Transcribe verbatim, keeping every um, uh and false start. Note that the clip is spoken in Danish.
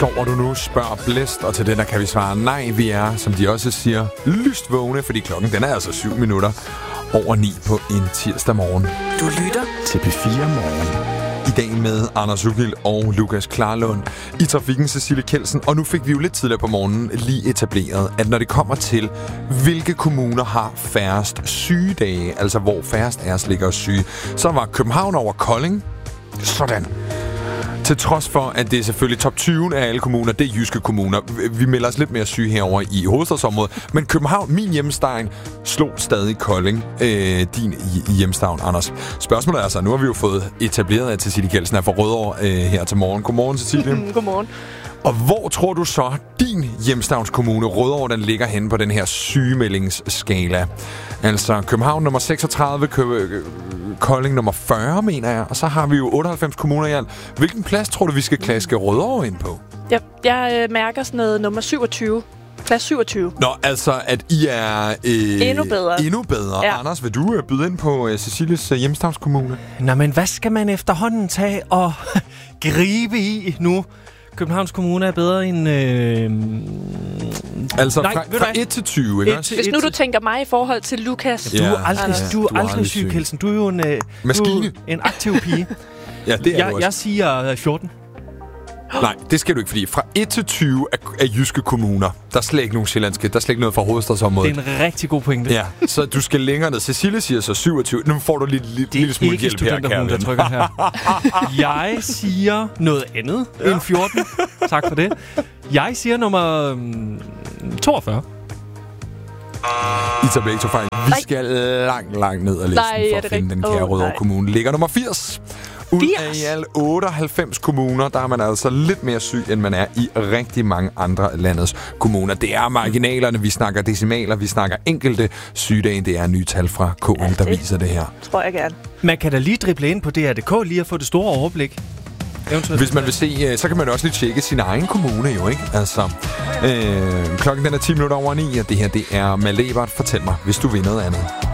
Sover du nu, spørger Blæst, og til den der kan vi svare nej, vi er, som de også siger, lyst vågne, fordi klokken den er altså syv minutter over ni på en tirsdag morgen. Du lytter til P fire Morgen. I dag med Anders Ugild og Lukas Klarlund. I trafikken Cecilie Kelsen, og nu fik vi jo lidt tidligere på morgenen lige etableret, at når det kommer til, hvilke kommuner har færrest sygedage, altså hvor færrest af os ligger syge, så var København over Kolding. Sådan. Til trods for, at det er selvfølgelig top tyve af alle kommuner, det er jyske kommuner. Vi melder os lidt mere syge herover i hovedstadsområdet. Men København, min hjemstavn, slog stadig Kolding, øh, din hjemstavn, Anders. Spørgsmålet er altså, nu har vi jo fået etableret, at Cecilie Kelsen er fra Rødovre øh, her til morgen. Godmorgen, Cecilie. Godmorgen. Og hvor tror du så, din hjemstavnskommune Rødovre, den ligger henne på den her sygemeldingsskala? Altså København nummer seksogtredive, Kø- Kolding nummer fyrre, mener jeg. Og så har vi jo otteoghalvfems kommuner i alt. Hvilken plads tror du, vi skal klaske Rødovre ind på? Jeg, jeg øh, mærker sådan noget nummer syvogtyve. Plads syvogtyve. Nå, altså at I er... Øh, endnu bedre. Endnu bedre. Ja. Anders, vil du øh, byde ind på øh, Cecilies øh, hjemstavnskommune? Nå, men hvad skal man efterhånden tage og gribe i nu? Københavns Kommune er bedre end... Øh... Altså Nej, fra, fra et til tyve, ikke også? Hvis nu du tænker mig i forhold til Lukas. Du er aldrig, ja, du er du aldrig syg, Kelsen. Du er jo en, Maskine. en aktiv pige. Ja, det er jeg, du også. Jeg siger fjorten. Nej, det skal du ikke, fordi fra et til tyve af, af jyske kommuner, der er slet ikke nogen sjællandske, der er slet ikke noget fra hovedstadsområdet. Det er en rigtig god pointe. Ja, så du skal længere ned. Cecilie siger så syvogtyve. Nu får du lidt lille, lille smule hjælp her, kære ven. Det er ikke studenter, der trykker her. Jeg siger noget andet ja. end fjorten. Tak for det. Jeg siger nummer um, toogfyrre. I tager begge to fejl. Vi skal langt, langt ned ad listen nej, for at finde den kære oh, Rødovre Kommune. Ligger nummer firs. Ud af i alle otteoghalvfems kommuner, der er man altså lidt mere syg, end man er i rigtig mange andre af landets kommuner. Det er marginalerne, vi snakker decimaler, vi snakker enkelte sygedage. Det er nye tal fra K M, der viser det her. Tror jeg gerne. Man kan da lige drible ind på D R punktum d k lige at få det store overblik. Eventuelt. Hvis man vil se, så kan man også lige tjekke sin egen kommune jo, ikke? Altså, øh, klokken den er ti minutter over ni, og det her, det er Malebert. Fortæl mig, hvis du vil noget andet.